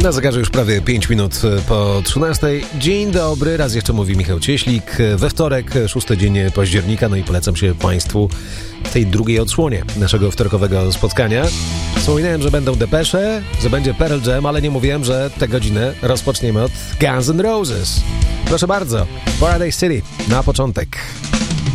Na zegarze już prawie 5 minut po 13. Dzień dobry, raz jeszcze mówi Michał Cieślik. We wtorek, 6 dzień października, no i polecam się Państwu w tej drugiej odsłonie naszego wtorkowego spotkania. Wspominałem, że będą depesze, że będzie Pearl Jam, ale nie mówiłem, że tę godzinę rozpoczniemy od Guns N' Roses. Proszę bardzo, Paradise City na początek.